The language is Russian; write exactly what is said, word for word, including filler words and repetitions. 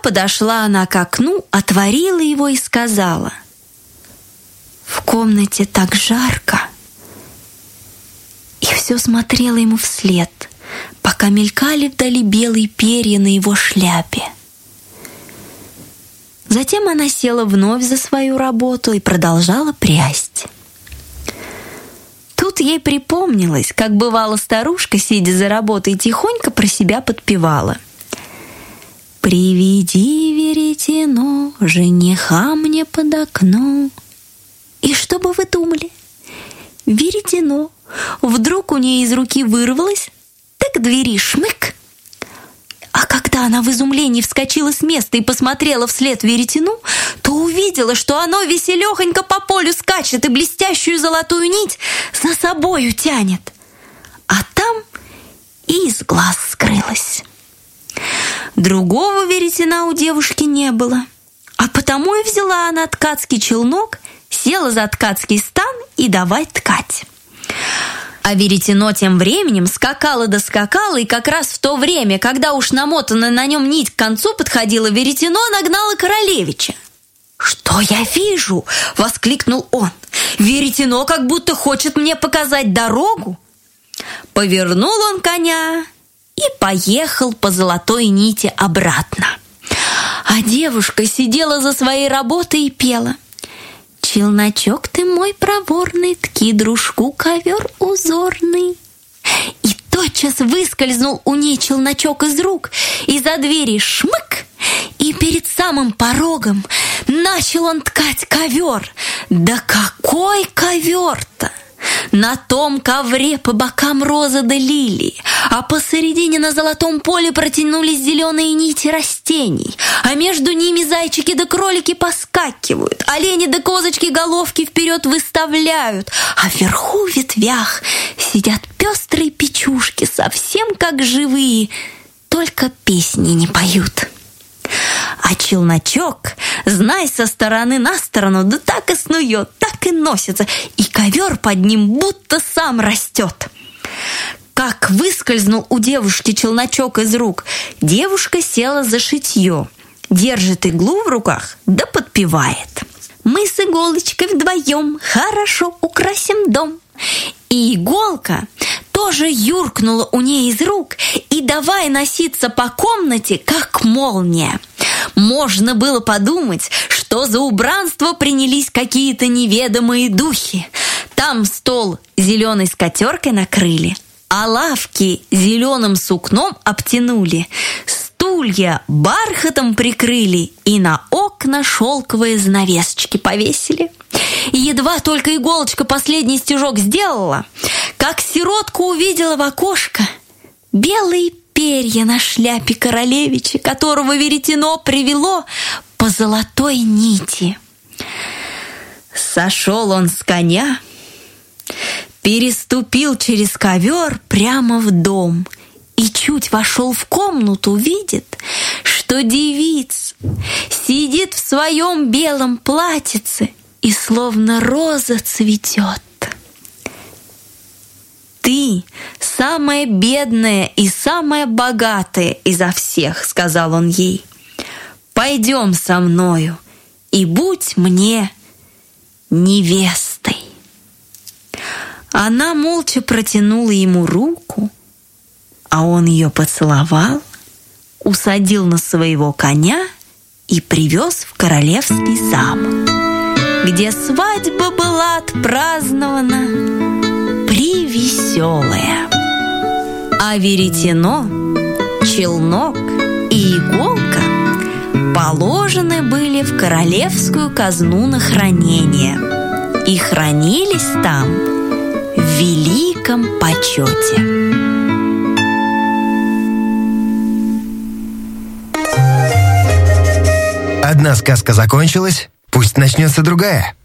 подошла она к окну, отворила его и сказала: «В комнате так жарко». И все смотрела ему вслед, пока мелькали вдали белые перья на его шляпе. Затем она села вновь за свою работу и продолжала прясть. Тут ей припомнилось, как бывало старушка, сидя за работой, тихонько про себя подпевала: «Приведи веретено, жениха мне под окно». И что бы вы думали? Веретено вдруг у нее из руки вырвалось, так к двери шмык. А когда она в изумлении вскочила с места и посмотрела вслед веретену, то увидела, что оно веселехонько по полю скачет и блестящую золотую нить за собою тянет. А там и из глаз скрылась. Другого веретена у девушки не было, а потому и взяла она ткацкий челнок, села за ткацкий стан и давай ткать. А веретено тем временем скакало да скакало, и как раз в то время, когда уж намотанная на нем нить к концу подходила, веретено нагнало королевича. «Что я вижу?» — воскликнул он. «Веретено как будто хочет мне показать дорогу». Повернул он коня и поехал по золотой нити обратно. А девушка сидела за своей работой и пела: «Челночок ты мой проворный, тки дружку ковер узорный». И тотчас выскользнул у ней челночок из рук, из-за двери шмык, и перед самым порогом начал он ткать ковер. Да какой ковер-то! На том ковре по бокам розы да лилии, а посередине на золотом поле протянулись зеленые нити растений, а между ними зайчики да кролики поскакивают, олени да козочки головки вперед выставляют, а вверху в ветвях сидят пестрые печушки, совсем как живые, только песни не поют. А челночок, знай, со стороны на сторону, да так и снует, так и носится, и ковер под ним будто сам растет. Как выскользнул у девушки челночок из рук, девушка села за шитье, держит иглу в руках, да подпевает: «Мы с иголочкой вдвоем хорошо украсим дом». И иголка тоже юркнула у ней из рук и давай носиться по комнате, как молния. Можно было подумать, что за убранство принялись какие-то неведомые духи. Там стол зеленой скатеркой накрыли, а лавки зеленым сукном обтянули, стулья бархатом прикрыли и на окна шелковые занавесочки повесили. И едва только иголочка последний стежок сделала, как сиротка увидела в окошко белые перья на шляпе королевича, которого веретено привело по золотой нити. Сошел он с коня, переступил через ковер прямо в дом и чуть вошел в комнату, видит, что девица сидит в своем белом платьице и словно роза цветет. «Ты самая бедная и самая богатая изо всех», — сказал он ей. «Пойдем со мною и будь мне невестой». Она молча протянула ему руку, а он ее поцеловал, усадил на своего коня и привез в королевский замок, где свадьба была отпразднована привеселая. А веретено, челнок и иголка положены были в королевскую казну на хранение и хранились там в великом почете. Одна сказка закончилась, пусть начнется другая.